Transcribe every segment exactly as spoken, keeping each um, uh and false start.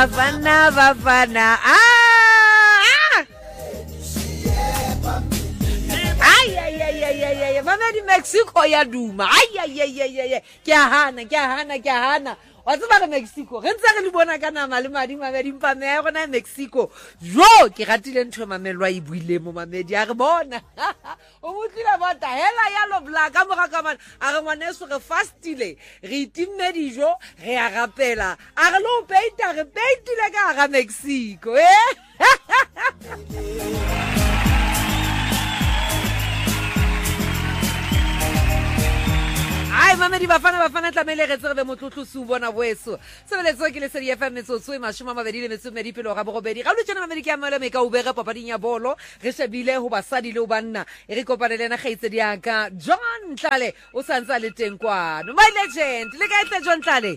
Bafana, Bafana. Ah! Ay, ay, ay, ay, ay, ay. Mama di Mexico ya duma. Ay, ay, ay, ay, ay. Ke a hana, ke a hana, ke a hana. Wa tsaba ka Mexico. Re ntse re le bona ka nama le madi mama di mpame ya gona Mexico. Jo, ke ratile ntho mamelwa e buile mo mamedi a re bona. O motlile bota hela ya lo blaka mo ga ka mana. A re ngwaneso re fastile. Re itimme dijo, re a rapela. A re lo peita, re peitile ka ga Mexico, eh? Ai mama di Bafana Bafana tlamele re tsere be motlotlo su bona boeso sebeletso ke le se di F M metsotso e mashoma mabedi le metso medi pelo ga borobedi ga lo tsena mama di ke amela me ka ubega papading ya bolo re shebile ho basadi le ho banna e re kopane le na gaitse di aka John Tlale o santsa le teng kwano my legend le ka tle John Tlale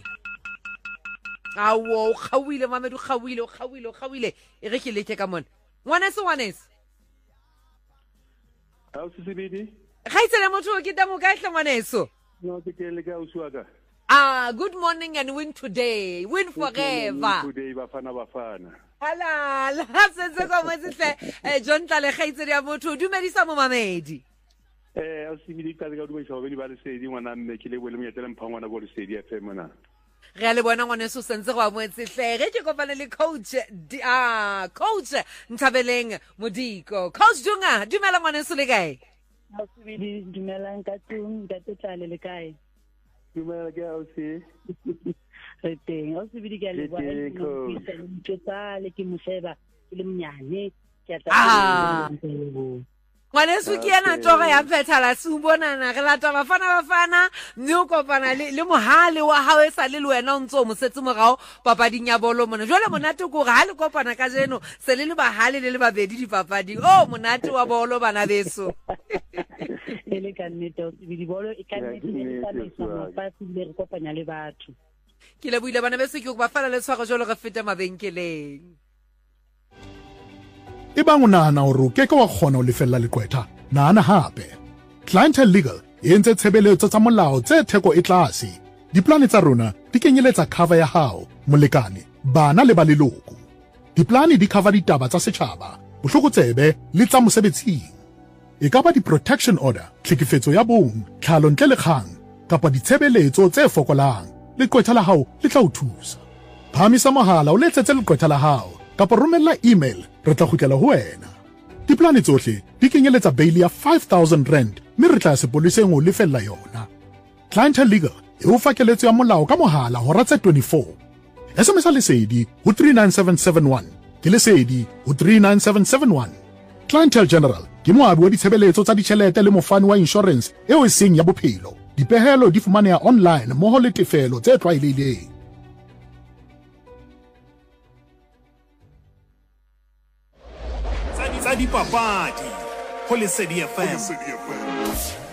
awo khawile mama di khawile khawile khawile e re ke leke ka mona ngwaneso ngwaneso a o sisibidi gaitse le motho ke tamo ka hle ngwaneso. No, Ah, good morning and win today. Win forever. Win today, Bafana Bafana. Ala, la setse go mo tse eh John Tlale gaitse ya motho dumedisa mo mamedi. Eh, o sibidi ka ga dumedisa go ba le sedi ngwana mme ke le bole mo yetela mphangwana go le sedi F M na. Re a le bona ngwane so sentse go a mo tsehle re ke kopane le coach ah coach Nthabeleng Modiko. Coach Dunga, dumela ngwane so le kae? O sibidi dumelang ka tung ka Tlale le kae? Dumela ga o se. Re teng o sibidi ga le bona go tsa le ke mosheba ke le mnyane ke Ah. Ngwane su ke yana toga ya phethala se ubonana re lata Bafana Bafana mme o kopana le le mohale wa hao e sa le le wena o ntse o mosetse morao papading ya bolo mona jwale monate go ga le kopana ka jeno se le le bahale le le babedi di papading oh monate wa bolo bana beso ele ka nnete o sibidi bolo e ka nnete le sa le sa pasi le re kopanya le batho ke le buile bana beso ke go ba fala le tshwaro jolo re fete mabenkeleng e bang o nahana hore o keke wa kgona ho lefella lekwetha nahana hape Clientele Legal e entse tshebeletso tsa molao tse theko e tlase diplane tsa rona di kenyeletsa cover ya hao molekane bana le ba leloko diplane di cover ditaba tsa setjhaba bohlokotsebe le tsa mosebetsing e ka ba di-protection order tlhekefetso ya bong tlhalo ntle le kgang kapa ditshebeletso tse fokolang lekwetha la hao le tla o thusa phamisa mohala o letsetse lekwetha la hao kapa romella email re tla kgutlela ho wena diplane tsohle di kenyeletsa bail ya five thousand rand mme re tla sepoleseng o lefella yona Clientele Legal e o fakeletso ya molao ka mohala hora tse twenty-four S M S lesedi ho three nine seven seven one ke lesedi ho three nine seven seven one Clientele General ke moabi wa ditshebeletso tsa ditjhelete le mofani wa insurance eo e seng ya bophelo dipehelo di fumaneha online mmoho le tefelo tse tlwaelehileng Tsa dipapadi ho Lesedi F M.